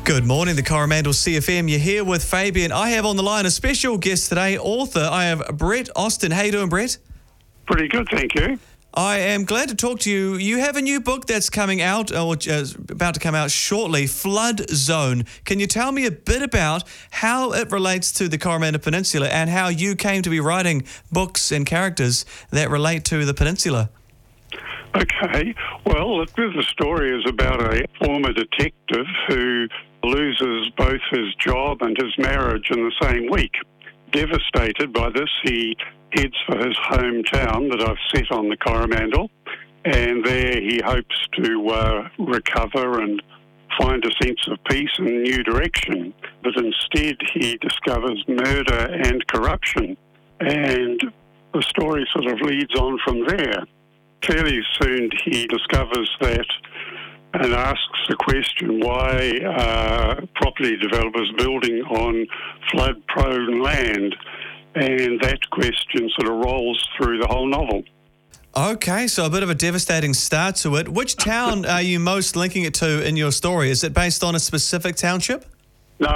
Good morning, the Coromandel CFM. You're here with Fabian. I have on the line a special guest today, author. I have Brett Austin. How you doing, Brett? Pretty good, thank you. I am glad to talk to you. You have a new book that's coming out, or about to come out shortly, Flood Zone. Can you tell me a bit about how it relates to the Coromandel Peninsula and how you came to be writing books and characters that relate to the peninsula? Okay, well, the story is about a former detective who loses both his job and his marriage in the same week. Devastated by this, he heads for his hometown that I've set on the Coromandel, and there he hopes to recover and find a sense of peace and a new direction. But instead he discovers murder and corruption, and the story sort of leads on from there. Fairly soon he discovers that and asks the question why property developers building on flood-prone land, and that question sort of rolls through the whole novel. Okay, so a bit of a devastating start to it. Which town are you most linking it to in your story? Is it based on a specific township? No,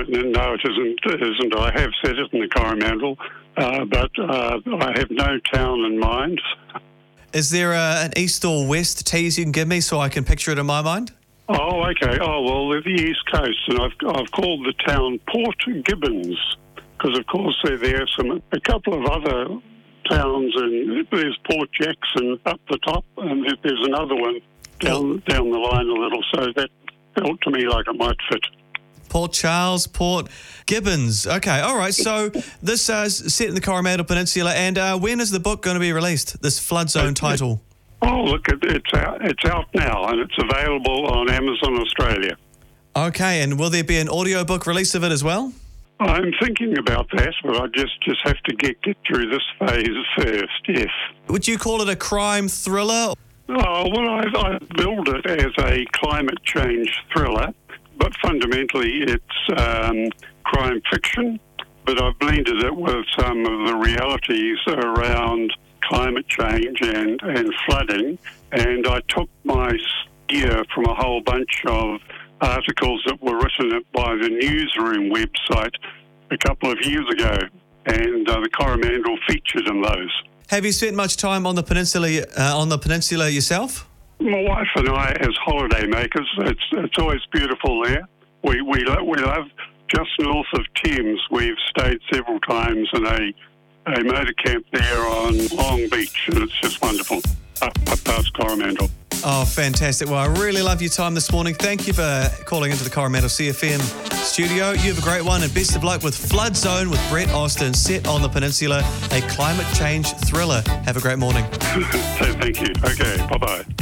it isn't. I have set it in the Coromandel, but I have no town in mind. Is there an east or west tease you can give me so I can picture it in my mind? Oh, okay. Oh, well, they're the East Coast, and I've called the town Port Gibbons, because, of course, there's a couple of other towns, and there's Port Jackson up the top, and there's another one down the line a little, so that felt to me like it might fit. Port Charles, Port Gibbons. Okay, all right. So this is set in the Coromandel Peninsula, and when is the book going to be released, this Flood Zone title? Oh, look, it's out now, and it's available on Amazon Australia. Okay, and will there be an audiobook release of it as well? I'm thinking about that, but I just have to get through this phase first, yes. Would you call it a crime thriller? Oh, well, I billed it as a climate change thriller, but fundamentally it's crime fiction, but I've blended it with some of the realities around climate change and flooding, and I took my steer from a whole bunch of articles that were written by the Newsroom website a couple of years ago, and the Coromandel featured in those. Have you spent much time on the peninsula yourself? My wife and I, as holiday makers, it's always beautiful there. We love just north of Thames. We've stayed several times in a motor camp there on Long Beach, and it's just wonderful up past Coromandel. Oh, fantastic. Well, I really love your time this morning. Thank you for calling into the Coromandel CFM studio. You have a great one, and best of luck with Flood Zone with Brett Austin, set on the peninsula, a climate change thriller. Have a great morning. Thank you. Okay, bye-bye.